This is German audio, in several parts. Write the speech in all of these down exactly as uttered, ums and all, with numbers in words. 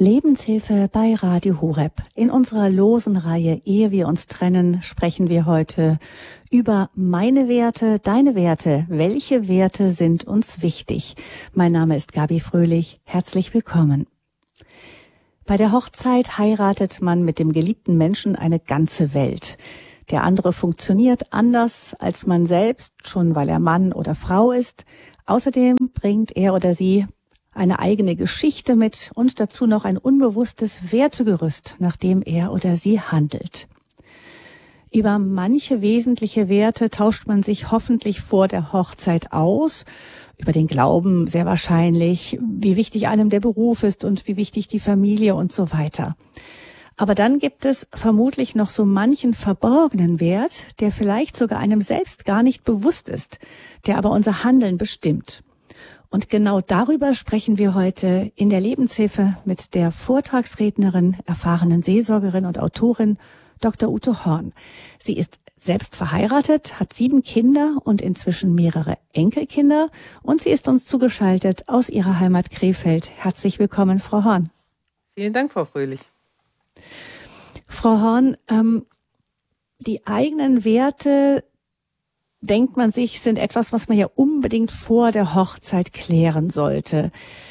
Lebenshilfe bei Radio Horeb. In unserer losen Reihe Ehe wir uns trennen, sprechen wir heute über meine Werte, deine Werte. Welche Werte sind uns wichtig? Mein Name ist Gabi Fröhlich. Herzlich willkommen. Bei der Hochzeit heiratet man mit dem geliebten Menschen eine ganze Welt. Der andere funktioniert anders als man selbst, schon weil er Mann oder Frau ist. Außerdem bringt er oder sie eine eigene Geschichte mit und dazu noch ein unbewusstes Wertegerüst, nach dem er oder sie handelt. Über manche wesentliche Werte tauscht man sich hoffentlich vor der Hochzeit aus. Über den Glauben sehr wahrscheinlich, wie wichtig einem der Beruf ist und wie wichtig die Familie und so weiter. Aber dann gibt es vermutlich noch so manchen verborgenen Wert, der vielleicht sogar einem selbst gar nicht bewusst ist, der aber unser Handeln bestimmt. Und genau darüber sprechen wir heute in der Lebenshilfe mit der Vortragsrednerin, erfahrenen Seelsorgerin und Autorin Doktor Ute Horn. Sie ist selbst verheiratet, hat sieben Kinder und inzwischen mehrere Enkelkinder. Und sie ist uns zugeschaltet aus ihrer Heimat Krefeld. Herzlich willkommen, Frau Horn. Vielen Dank, Frau Fröhlich. Frau Horn, ähm, die eigenen Werte, denkt man sich, sind etwas, was man ja unbedingt vor der Hochzeit klären sollte.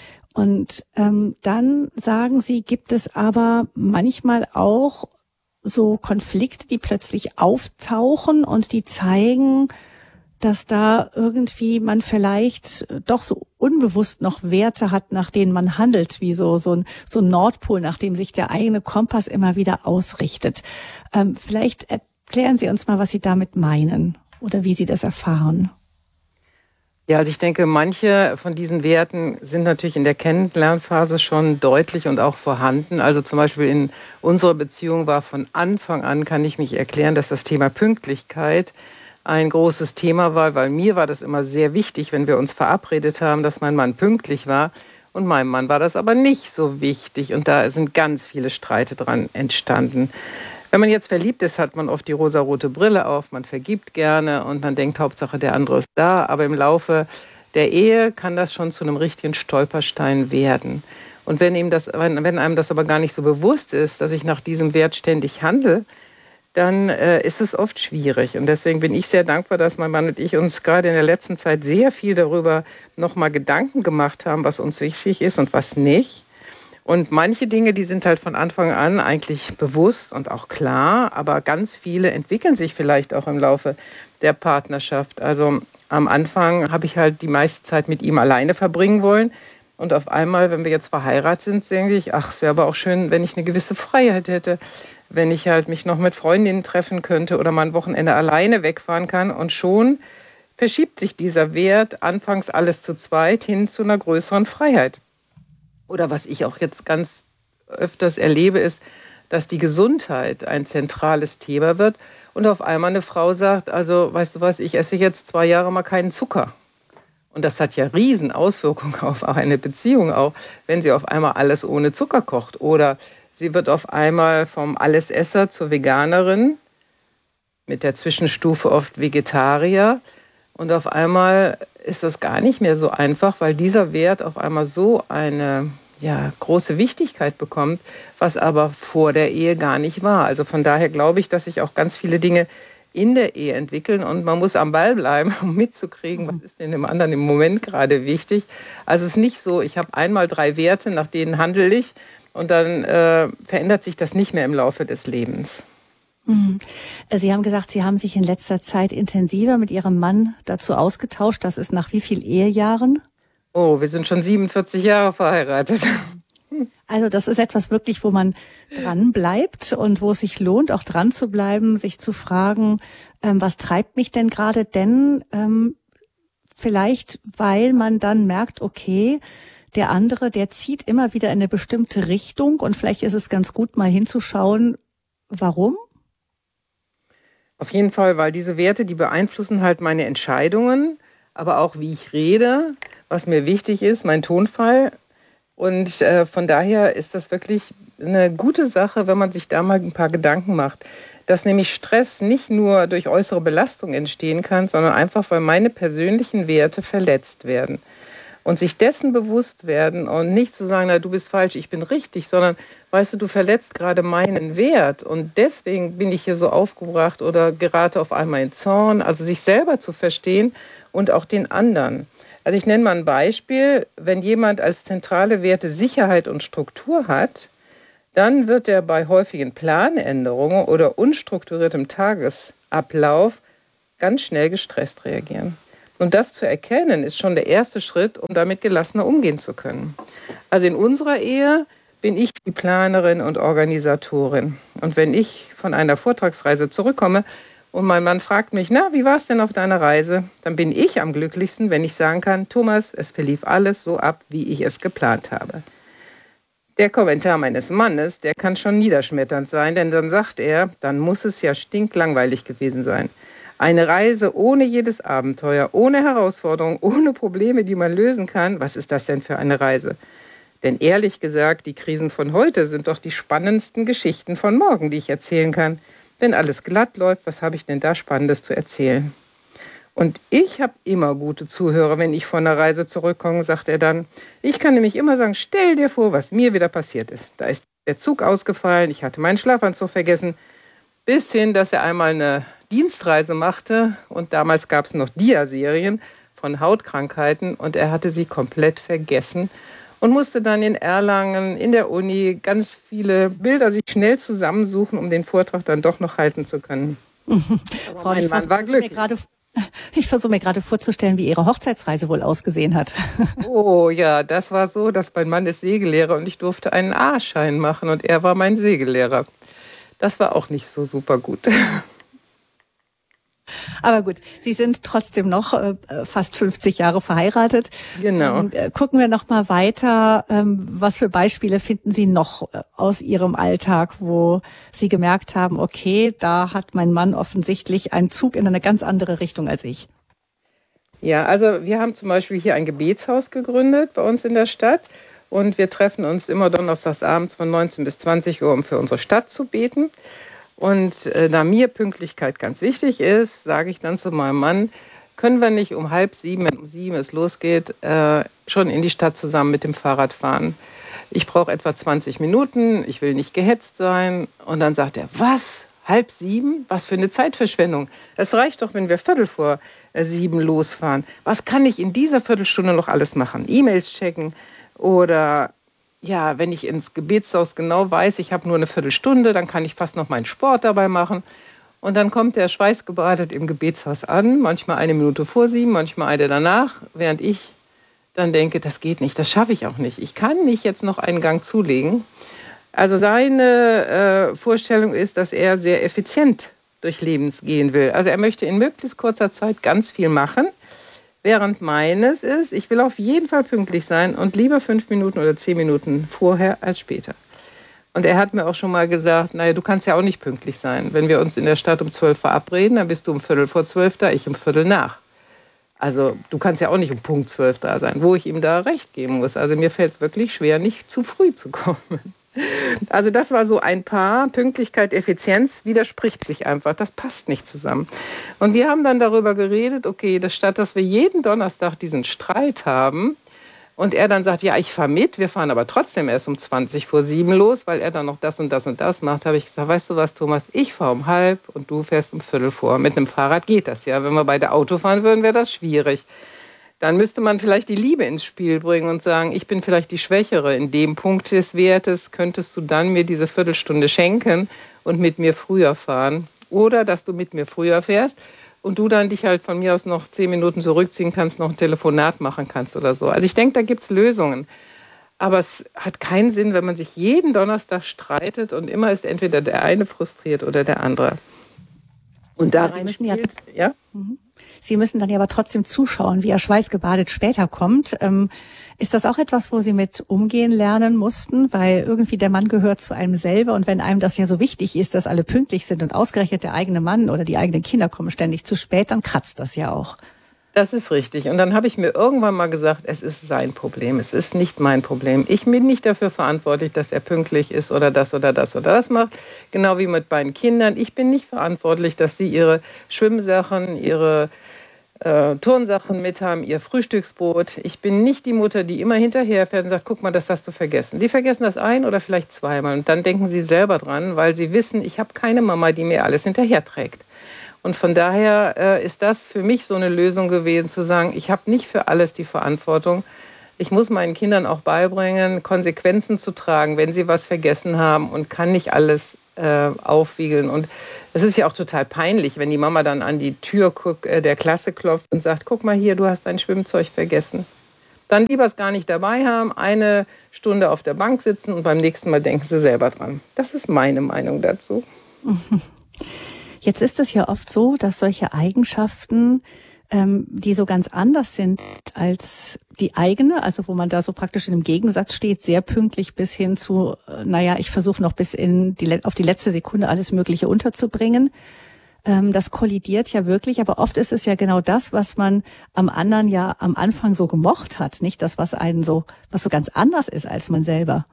Und ähm, dann sagen Sie, gibt es aber manchmal auch so Konflikte, die plötzlich auftauchen und die zeigen, dass da irgendwie man vielleicht doch so unbewusst noch Werte hat, nach denen man handelt, wie so so ein, so ein Nordpol, nach dem sich der eigene Kompass immer wieder ausrichtet. Ähm, vielleicht erklären Sie uns mal, was Sie damit meinen. Oder wie Sie das erfahren? Ja, also ich denke, manche von diesen Werten sind natürlich in der Kennenlernphase schon deutlich und auch vorhanden. Also zum Beispiel in unserer Beziehung war von Anfang an, kann ich mich erklären, dass das Thema Pünktlichkeit ein großes Thema war, weil mir war das immer sehr wichtig, wenn wir uns verabredet haben, dass mein Mann pünktlich war. Und meinem Mann war das aber nicht so wichtig. Und da sind ganz viele Streite dran entstanden. Wenn man jetzt verliebt ist, hat man oft die rosarote Brille auf, man vergibt gerne und man denkt, Hauptsache der andere ist da. Aber im Laufe der Ehe kann das schon zu einem richtigen Stolperstein werden. Und wenn ihm das, wenn, wenn einem das aber gar nicht so bewusst ist, dass ich nach diesem Wert ständig handle, dann äh, ist es oft schwierig. Und deswegen bin ich sehr dankbar, dass mein Mann und ich uns gerade in der letzten Zeit sehr viel darüber nochmal Gedanken gemacht haben, was uns wichtig ist und was nicht. Und manche Dinge, die sind halt von Anfang an eigentlich bewusst und auch klar, aber ganz viele entwickeln sich vielleicht auch im Laufe der Partnerschaft. Also am Anfang habe ich halt die meiste Zeit mit ihm alleine verbringen wollen und auf einmal, wenn wir jetzt verheiratet sind, denke ich, ach, es wäre aber auch schön, wenn ich eine gewisse Freiheit hätte, wenn ich halt mich noch mit Freundinnen treffen könnte oder mal ein Wochenende alleine wegfahren kann und schon verschiebt sich dieser Wert anfangs alles zu zweit hin zu einer größeren Freiheit. Oder was ich auch jetzt ganz öfters erlebe, ist, dass die Gesundheit ein zentrales Thema wird und auf einmal eine Frau sagt, also weißt du was, ich esse jetzt zwei Jahre mal keinen Zucker. Und das hat ja riesen Auswirkungen auf eine Beziehung auch, wenn sie auf einmal alles ohne Zucker kocht. Oder sie wird auf einmal vom Allesesser zur Veganerin, mit der Zwischenstufe oft Vegetarier. Und auf einmal ist das gar nicht mehr so einfach, weil dieser Wert auf einmal so eine ja, große Wichtigkeit bekommt, was aber vor der Ehe gar nicht war. Also von daher glaube ich, dass sich auch ganz viele Dinge in der Ehe entwickeln und man muss am Ball bleiben, um mitzukriegen, was ist denn dem anderen im Moment gerade wichtig. Also es ist nicht so, ich habe einmal drei Werte, nach denen handle ich und dann äh, verändert sich das nicht mehr im Laufe des Lebens. Sie haben gesagt, Sie haben sich in letzter Zeit intensiver mit Ihrem Mann dazu ausgetauscht. Das ist nach wie vielen Ehejahren? Oh, wir sind schon siebenundvierzig Jahre verheiratet. Also das ist etwas wirklich, wo man dran bleibt und wo es sich lohnt, auch dran zu bleiben, sich zu fragen, ähm, was treibt mich denn gerade? Denn ähm, vielleicht, weil man dann merkt, okay, der andere, der zieht immer wieder in eine bestimmte Richtung und vielleicht ist es ganz gut, mal hinzuschauen, warum? Auf jeden Fall, weil diese Werte, die beeinflussen halt meine Entscheidungen, aber auch wie ich rede, was mir wichtig ist, mein Tonfall. Und äh, von daher ist das wirklich eine gute Sache, wenn man sich da mal ein paar Gedanken macht. Dass nämlich Stress nicht nur durch äußere Belastung entstehen kann, sondern einfach, weil meine persönlichen Werte verletzt werden. Und sich dessen bewusst werden und nicht zu sagen, na, du bist falsch, ich bin richtig, sondern, weißt du, du verletzt gerade meinen Wert und deswegen bin ich hier so aufgebracht oder gerate auf einmal in Zorn. Also sich selber zu verstehen und auch den anderen. Also ich nenne mal ein Beispiel, wenn jemand als zentrale Werte Sicherheit und Struktur hat, dann wird er bei häufigen Planänderungen oder unstrukturiertem Tagesablauf ganz schnell gestresst reagieren. Und das zu erkennen, ist schon der erste Schritt, um damit gelassener umgehen zu können. Also in unserer Ehe bin ich die Planerin und Organisatorin. Und wenn ich von einer Vortragsreise zurückkomme und mein Mann fragt mich, na, wie war es denn auf deiner Reise? Dann bin ich am glücklichsten, wenn ich sagen kann, Thomas, es verlief alles so ab, wie ich es geplant habe. Der Kommentar meines Mannes, der kann schon niederschmetternd sein, denn dann sagt er, dann muss es ja stinklangweilig gewesen sein. Eine Reise ohne jedes Abenteuer, ohne Herausforderung, ohne Probleme, die man lösen kann. Was ist das denn für eine Reise? Denn ehrlich gesagt, die Krisen von heute sind doch die spannendsten Geschichten von morgen, die ich erzählen kann. Wenn alles glatt läuft, was habe ich denn da Spannendes zu erzählen? Und ich habe immer gute Zuhörer, wenn ich von einer Reise zurückkomme, sagt er dann. Ich kann nämlich immer sagen, stell dir vor, was mir wieder passiert ist. Da ist der Zug ausgefallen, ich hatte meinen Schlafanzug vergessen, bis hin, dass er einmal eine Dienstreise machte und damals gab es noch Dia-Serien von Hautkrankheiten und er hatte sie komplett vergessen und musste dann in Erlangen, in der Uni, ganz viele Bilder sich schnell zusammensuchen, um den Vortrag dann doch noch halten zu können. Frau, mein Mann war glücklich. Ich versuche mir gerade vorzustellen, wie Ihre Hochzeitsreise wohl ausgesehen hat. Oh ja, das war so, dass mein Mann ist Segellehrer und ich durfte einen A-Schein machen und er war mein Segellehrer. Das war auch nicht so super gut. Aber gut, Sie sind trotzdem noch äh, fast fünfzig Jahre verheiratet. Genau. Ähm, äh, gucken wir noch mal weiter. Ähm, was für Beispiele finden Sie noch äh, aus Ihrem Alltag, wo Sie gemerkt haben, okay, da hat mein Mann offensichtlich einen Zug in eine ganz andere Richtung als ich? Ja, also wir haben zum Beispiel hier ein Gebetshaus gegründet bei uns in der Stadt. Und wir treffen uns immer donnerstags abends von neunzehn bis zwanzig Uhr, um für unsere Stadt zu beten. Und äh, da mir Pünktlichkeit ganz wichtig ist, sage ich dann zu meinem Mann, können wir nicht um halb sieben, wenn um sieben es losgeht, äh, schon in die Stadt zusammen mit dem Fahrrad fahren. Ich brauche etwa zwanzig Minuten, ich will nicht gehetzt sein. Und dann sagt er, was? Halb sieben? Was für eine Zeitverschwendung. Es reicht doch, wenn wir viertel vor äh, sieben losfahren. Was kann ich in dieser Viertelstunde noch alles machen? E-Mails checken oder... Ja, wenn ich ins Gebetshaus genau weiß, ich habe nur eine Viertelstunde, dann kann ich fast noch meinen Sport dabei machen. Und dann kommt der schweißgebadet im Gebetshaus an, manchmal eine Minute vor sieben, manchmal eine danach, während ich dann denke, das geht nicht, das schaffe ich auch nicht. Ich kann nicht jetzt noch einen Gang zulegen. Also seine äh, Vorstellung ist, dass er sehr effizient durch Lebens gehen will. Also er möchte in möglichst kurzer Zeit ganz viel machen. Während meines ist, ich will auf jeden Fall pünktlich sein und lieber fünf Minuten oder zehn Minuten vorher als später. Und er hat mir auch schon mal gesagt, naja, du kannst ja auch nicht pünktlich sein. Wenn wir uns in der Stadt um zwölf verabreden, dann bist du um Viertel vor zwölf da, ich um Viertel nach. Also du kannst ja auch nicht um Punkt zwölf da sein, wo ich ihm da recht geben muss. Also mir fällt es wirklich schwer, nicht zu früh zu kommen. Also das war so ein Paar. Pünktlichkeit, Effizienz widerspricht sich einfach. Das passt nicht zusammen. Und wir haben dann darüber geredet, okay, das statt dass wir jeden Donnerstag diesen Streit haben und er dann sagt, ja, ich fahre mit, wir fahren aber trotzdem erst um zwanzig vor sieben los, weil er dann noch das und das und das macht, habe ich gesagt, weißt du was, Thomas, ich fahre um halb und du fährst um Viertel vor. Mit einem Fahrrad geht das ja. Wenn wir beide Auto fahren würden, wäre das schwierig. Dann müsste man vielleicht die Liebe ins Spiel bringen und sagen, ich bin vielleicht die Schwächere in dem Punkt des Wertes, könntest du dann mir diese Viertelstunde schenken und mit mir früher fahren? Oder dass du mit mir früher fährst und du dann dich halt von mir aus noch zehn Minuten zurückziehen kannst, noch ein Telefonat machen kannst oder so. Also ich denke, da gibt es Lösungen. Aber es hat keinen Sinn, wenn man sich jeden Donnerstag streitet und immer ist entweder der eine frustriert oder der andere. Und da Sie müssen ja, ja? Mhm. Sie müssen dann ja aber trotzdem zuschauen, wie er schweißgebadet später kommt. Ähm, ist das auch etwas, wo Sie mit umgehen lernen mussten? Weil irgendwie der Mann gehört zu einem selber und wenn einem das ja so wichtig ist, dass alle pünktlich sind und ausgerechnet der eigene Mann oder die eigenen Kinder kommen ständig zu spät, dann kratzt das ja auch. Das ist richtig. Und dann habe ich mir irgendwann mal gesagt, es ist sein Problem, es ist nicht mein Problem. Ich bin nicht dafür verantwortlich, dass er pünktlich ist oder das oder das oder das macht. Genau wie mit meinen Kindern. Ich bin nicht verantwortlich, dass sie ihre Schwimmsachen, ihre äh, Turnsachen mit haben, ihr Frühstücksbrot. Ich bin nicht die Mutter, die immer hinterherfährt und sagt, guck mal, das hast du vergessen. Die vergessen das ein oder vielleicht zweimal. Und dann denken sie selber dran, weil sie wissen, ich habe keine Mama, die mir alles hinterherträgt. Und von daher äh, ist das für mich so eine Lösung gewesen, zu sagen, ich habe nicht für alles die Verantwortung. Ich muss meinen Kindern auch beibringen, Konsequenzen zu tragen, wenn sie was vergessen haben, und kann nicht alles äh, aufwiegeln. Und es ist ja auch total peinlich, wenn die Mama dann an die Tür guck, äh, der Klasse klopft und sagt, guck mal hier, du hast dein Schwimmzeug vergessen. Dann lieber es gar nicht dabei haben, eine Stunde auf der Bank sitzen und beim nächsten Mal denken sie selber dran. Das ist meine Meinung dazu. Jetzt ist es ja oft so, dass solche Eigenschaften, ähm, die so ganz anders sind als die eigene, also wo man da so praktisch in einem Gegensatz steht, sehr pünktlich bis hin zu, äh, naja, ich versuche noch bis in die, auf die letzte Sekunde alles Mögliche unterzubringen. Ähm, das kollidiert ja wirklich, aber oft ist es ja genau das, was man am anderen ja am Anfang so gemocht hat, nicht das, was einen so, was so ganz anders ist als man selber.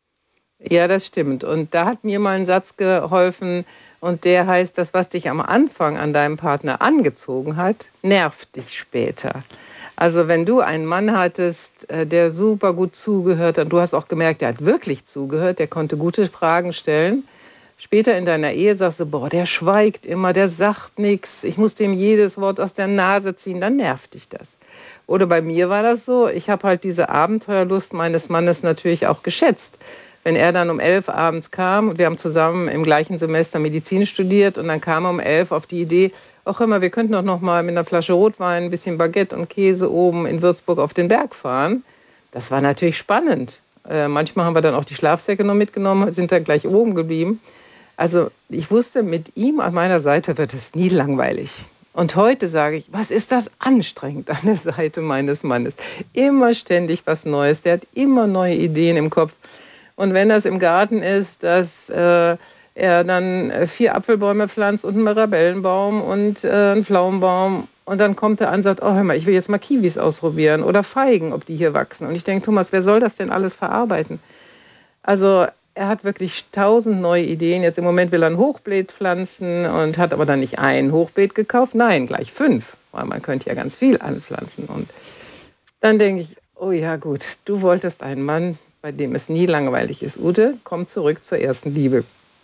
Ja, das stimmt. Und da hat mir mal ein Satz geholfen, und der heißt, das, was dich am Anfang an deinem Partner angezogen hat, nervt dich später. Also wenn du einen Mann hattest, der super gut zugehört hat, und du hast auch gemerkt, der hat wirklich zugehört, der konnte gute Fragen stellen. Später in deiner Ehe sagst du, boah, der schweigt immer, der sagt nichts, ich muss dem jedes Wort aus der Nase ziehen, dann nervt dich das. Oder bei mir war das so, ich habe halt diese Abenteuerlust meines Mannes natürlich auch geschätzt. Wenn er dann um elf abends kam, und wir haben zusammen im gleichen Semester Medizin studiert, und dann kam er um elf auf die Idee, ach hör mal, wir könnten doch noch mal mit einer Flasche Rotwein, ein bisschen Baguette und Käse oben in Würzburg auf den Berg fahren. Das war natürlich spannend. Äh, manchmal haben wir dann auch die Schlafsäcke noch mitgenommen, sind dann gleich oben geblieben. Also ich wusste, mit ihm an meiner Seite wird es nie langweilig. Und heute sage ich, was ist das anstrengend an der Seite meines Mannes? Immer ständig was Neues, der hat immer neue Ideen im Kopf. Und wenn das im Garten ist, dass äh, er dann vier Apfelbäume pflanzt und einen Mirabellenbaum und äh, einen Pflaumenbaum, und dann kommt er an und sagt, oh hör mal, ich will jetzt mal Kiwis ausprobieren oder Feigen, ob die hier wachsen. Und ich denke, Thomas, wer soll das denn alles verarbeiten? Also er hat wirklich tausend neue Ideen. Jetzt im Moment will er ein Hochbeet pflanzen und hat aber dann nicht ein Hochbeet gekauft, nein, gleich fünf, weil man könnte ja ganz viel anpflanzen. Und dann denke ich, oh ja gut, du wolltest einen Mann, bei dem es nie langweilig ist. Ute, komm zurück zur ersten Liebe.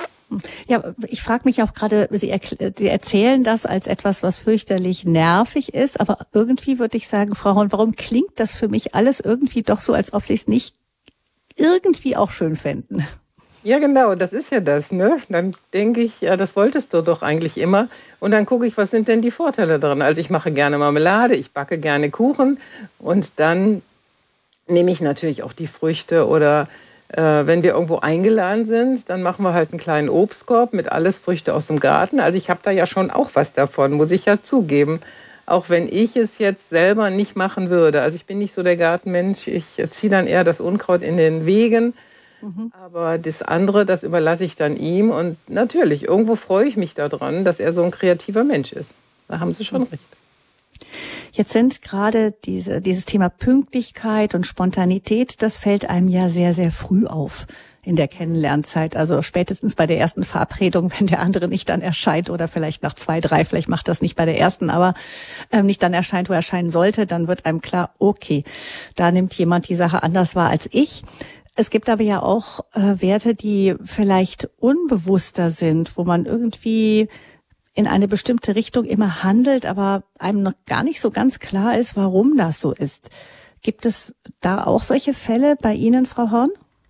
Ja, ich frage mich auch gerade, Sie, Sie erzählen das als etwas, was fürchterlich nervig ist, aber irgendwie würde ich sagen, Frau Horn, warum klingt das für mich alles irgendwie doch so, als ob Sie es nicht irgendwie auch schön fänden? Ja, genau, das ist ja das, ne? Dann denke ich, ja, das wolltest du doch eigentlich immer. Und dann gucke ich, was sind denn die Vorteile daran? Also ich mache gerne Marmelade, ich backe gerne Kuchen, und dann nehme ich natürlich auch die Früchte, oder äh, wenn wir irgendwo eingeladen sind, dann machen wir halt einen kleinen Obstkorb mit alles Früchte aus dem Garten. Also ich habe da ja schon auch was davon, muss ich ja zugeben. Auch wenn ich es jetzt selber nicht machen würde. Also ich bin nicht so der Gartenmensch, ich ziehe dann eher das Unkraut in den Wegen. Mhm. Aber das andere, das überlasse ich dann ihm. Und natürlich, irgendwo freue ich mich daran, dass er so ein kreativer Mensch ist. Da haben Sie schon mhm. recht. Jetzt sind gerade diese, dieses Thema Pünktlichkeit und Spontanität, das fällt einem ja sehr, sehr früh auf in der Kennenlernzeit. Also spätestens bei der ersten Verabredung, wenn der andere nicht dann erscheint, oder vielleicht nach zwei, drei, vielleicht macht das nicht bei der ersten, aber ähm, nicht dann erscheint, wo er erscheinen sollte, dann wird einem klar, okay, da nimmt jemand die Sache anders wahr als ich. Es gibt aber ja auch äh, Werte, die vielleicht unbewusster sind, wo man irgendwie in eine bestimmte Richtung immer handelt, aber einem noch gar nicht so ganz klar ist, warum das so ist. Gibt es da auch solche Fälle bei Ihnen, Frau Horn?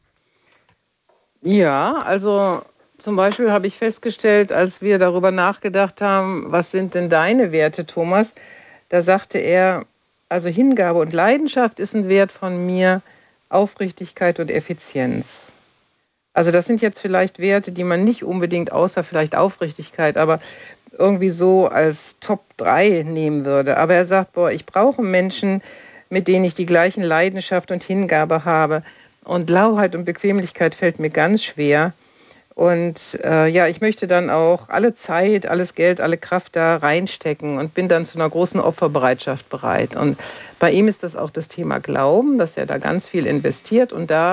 Ja, also zum Beispiel habe ich festgestellt, als wir darüber nachgedacht haben, was sind denn deine Werte, Thomas? Da sagte er, also Hingabe und Leidenschaft ist ein Wert von mir, Aufrichtigkeit und Effizienz. Also das sind jetzt vielleicht Werte, die man nicht unbedingt, außer vielleicht Aufrichtigkeit, aber irgendwie so als Top drei nehmen würde. Aber er sagt, boah, ich brauche Menschen, mit denen ich die gleichen Leidenschaft und Hingabe habe. Und Lauheit und Bequemlichkeit fällt mir ganz schwer. Und äh, ja, ich möchte dann auch alle Zeit, alles Geld, alle Kraft da reinstecken und bin dann zu einer großen Opferbereitschaft bereit. Und bei ihm ist das auch das Thema Glauben, dass er da ganz viel investiert. Und da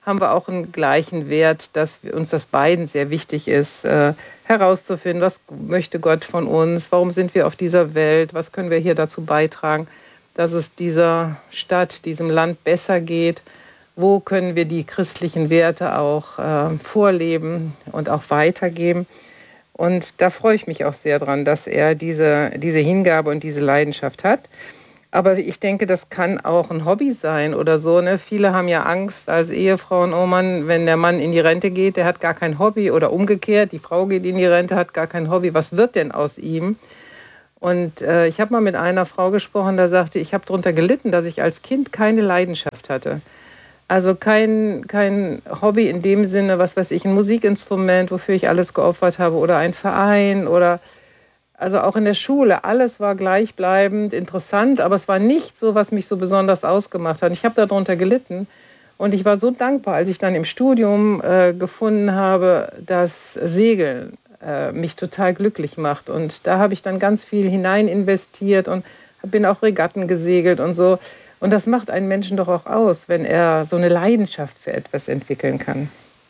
haben wir auch einen gleichen Wert, dass uns das beiden sehr wichtig ist, äh, herauszufinden, was möchte Gott von uns, warum sind wir auf dieser Welt, was können wir hier dazu beitragen, dass es dieser Stadt, diesem Land besser geht, wo können wir die christlichen Werte auch äh, vorleben und auch weitergeben. Und da freue ich mich auch sehr dran, dass er diese, diese Hingabe und diese Leidenschaft hat. Aber ich denke, das kann auch ein Hobby sein oder so. Ne? Viele haben ja Angst als Ehefrauen, oh Mann, wenn der Mann in die Rente geht, der hat gar kein Hobby. Oder umgekehrt, die Frau geht in die Rente, hat gar kein Hobby. Was wird denn aus ihm? Und äh, ich habe mal mit einer Frau gesprochen, da sagte, ich habe darunter gelitten, dass ich als Kind keine Leidenschaft hatte. Also kein, kein Hobby in dem Sinne, was weiß ich, ein Musikinstrument, wofür ich alles geopfert habe oder ein Verein oder also auch in der Schule. Alles war gleichbleibend, interessant, aber es war nicht so, was mich so besonders ausgemacht hat. Ich habe darunter gelitten und ich war so dankbar, als ich dann im Studium äh, gefunden habe, dass Segeln äh, mich total glücklich macht. Und da habe ich dann ganz viel hinein investiert und bin auch Regatten gesegelt und so. Und das macht einen Menschen doch auch aus, wenn er so eine Leidenschaft für etwas entwickeln kann.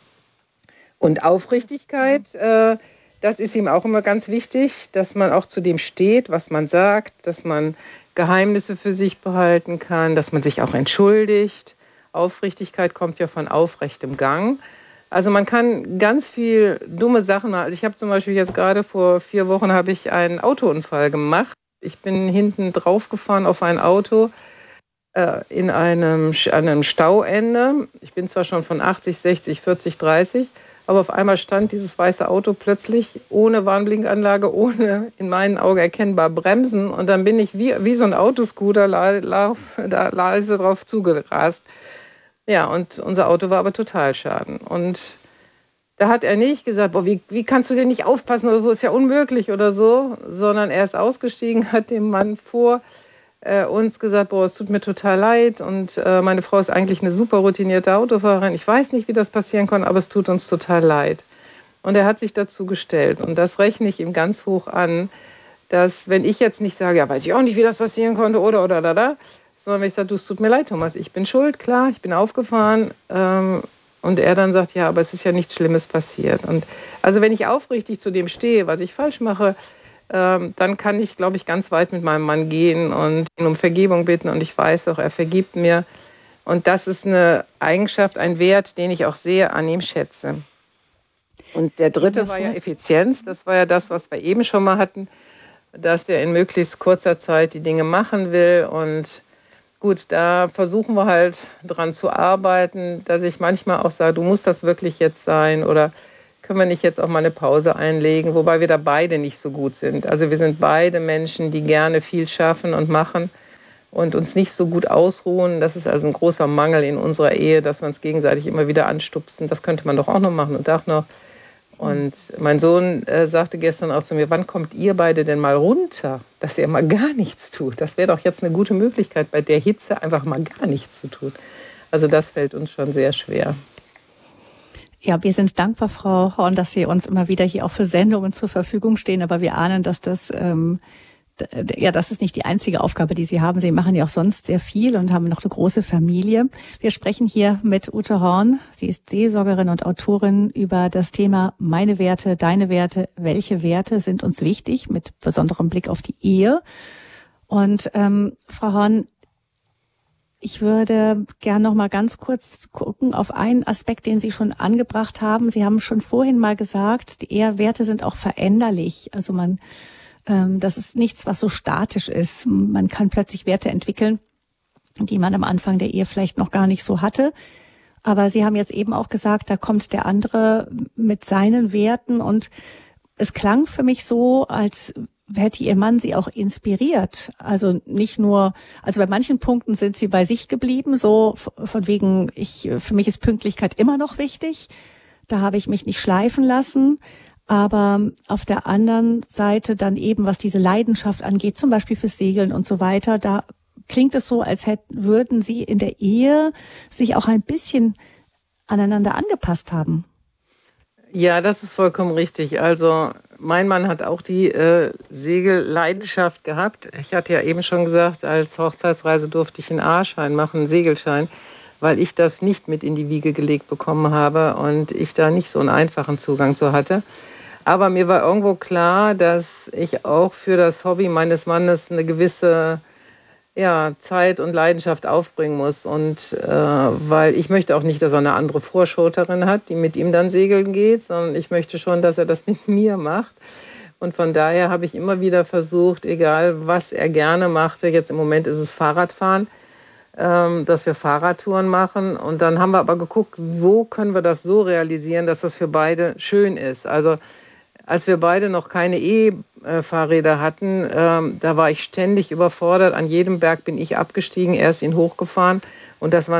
Und Aufrichtigkeit, äh, das ist ihm auch immer ganz wichtig, dass man auch zu dem steht, was man sagt, dass man Geheimnisse für sich behalten kann, dass man sich auch entschuldigt. Aufrichtigkeit kommt ja von aufrechtem Gang. Also man kann ganz viel dumme Sachen machen. Also ich habe zum Beispiel jetzt gerade vor vier Wochen habe ich einen Autounfall gemacht. Ich bin hinten drauf gefahren auf ein Auto äh, in einem, einem Stauende. Ich bin zwar schon von achtzig, sechzig, vierzig, dreißig, aber auf einmal stand dieses weiße Auto plötzlich ohne Warnblinkanlage, ohne in meinen Augen erkennbar Bremsen. Und dann bin ich wie, wie so ein Autoscooter da leise drauf zugerast. Ja, und unser Auto war aber Totalschaden. Und da hat er nicht gesagt, boah, wie, wie kannst du denn nicht aufpassen oder so, ist ja unmöglich oder so, sondern er ist ausgestiegen, hat dem Mann vor äh, uns gesagt, boah, es tut mir total leid und äh, meine Frau ist eigentlich eine super routinierte Autofahrerin. Ich weiß nicht, wie das passieren konnte, aber es tut uns total leid. Und er hat sich dazu gestellt und das rechne ich ihm ganz hoch an, dass wenn ich jetzt nicht sage, ja, weiß ich auch nicht, wie das passieren konnte oder oder da da, sondern wenn ich sage, du, es tut mir leid, Thomas, ich bin schuld, klar, ich bin aufgefahren. Ähm, und er dann sagt, ja, aber es ist ja nichts Schlimmes passiert. Und also wenn ich aufrichtig zu dem stehe, was ich falsch mache, ähm, dann kann ich, glaube ich, ganz weit mit meinem Mann gehen und ihn um Vergebung bitten. Und ich weiß auch, er vergibt mir. Und das ist eine Eigenschaft, ein Wert, den ich auch sehr an ihm schätze. Und der dritte war ja Effizienz. Das war ja das, was wir eben schon mal hatten, dass er in möglichst kurzer Zeit die Dinge machen will. Und gut, da versuchen wir halt dran zu arbeiten, dass ich manchmal auch sage, du musst das wirklich jetzt sein oder können wir nicht jetzt auch mal eine Pause einlegen, wobei wir da beide nicht so gut sind. Also wir sind beide Menschen, die gerne viel schaffen und machen und uns nicht so gut ausruhen. Das ist also ein großer Mangel in unserer Ehe, dass wir uns gegenseitig immer wieder anstupsen. Das könnte man doch auch noch machen und auch noch. Und mein Sohn äh, sagte gestern auch zu mir, wann kommt ihr beide denn mal runter, dass ihr mal gar nichts tut? Das wäre doch jetzt eine gute Möglichkeit, bei der Hitze einfach mal gar nichts zu tun. Also das fällt uns schon sehr schwer. Ja, wir sind dankbar, Frau Horn, dass Sie uns immer wieder hier auch für Sendungen zur Verfügung stehen. Aber wir ahnen, dass das ähm, ja, das ist nicht die einzige Aufgabe, die Sie haben. Sie machen ja auch sonst sehr viel und haben noch eine große Familie. Wir sprechen hier mit Ute Horn. Sie ist Seelsorgerin und Autorin über das Thema Meine Werte, deine Werte. Welche Werte sind uns wichtig? Mit besonderem Blick auf die Ehe. Und ähm, Frau Horn, ich würde gern noch mal ganz kurz gucken auf einen Aspekt, den Sie schon angebracht haben. Sie haben schon vorhin mal gesagt, die Ehewerte sind auch veränderlich. Also man Das ist nichts, was so statisch ist. Man kann plötzlich Werte entwickeln, die man am Anfang der Ehe vielleicht noch gar nicht so hatte. Aber Sie haben jetzt eben auch gesagt, da kommt der andere mit seinen Werten. Und es klang für mich so, als hätte Ihr Mann Sie auch inspiriert. Also nicht nur, also bei manchen Punkten sind Sie bei sich geblieben, so von wegen, ich, für mich ist Pünktlichkeit immer noch wichtig. Da habe ich mich nicht schleifen lassen. Aber auf der anderen Seite dann eben, was diese Leidenschaft angeht, zum Beispiel fürs Segeln und so weiter, da klingt es so, als hätten, würden Sie in der Ehe sich auch ein bisschen aneinander angepasst haben. Ja, das ist vollkommen richtig. Also mein Mann hat auch die äh, Segelleidenschaft gehabt. Ich hatte ja eben schon gesagt, als Hochzeitsreise durfte ich einen A-Schein machen, einen Segelschein. weil ich das nicht mit in die Wiege gelegt bekommen habe und ich da nicht so einen einfachen Zugang zu hatte. Aber mir war irgendwo klar, dass ich auch für das Hobby meines Mannes eine gewisse ja, Zeit und Leidenschaft aufbringen muss. Und äh, weil ich möchte auch nicht, dass er eine andere Vorschoterin hat, die mit ihm dann segeln geht, sondern ich möchte schon, dass er das mit mir macht. Und von daher habe ich immer wieder versucht, egal was er gerne machte, jetzt im Moment ist es Fahrradfahren, ähm, dass wir Fahrradtouren machen. Und dann haben wir aber geguckt, wo können wir das so realisieren, dass das für beide schön ist. Also als wir beide noch keine E-Fahrräder hatten, ähm, da war ich ständig überfordert. An jedem Berg bin ich abgestiegen, er ist ihn hochgefahren. Und das war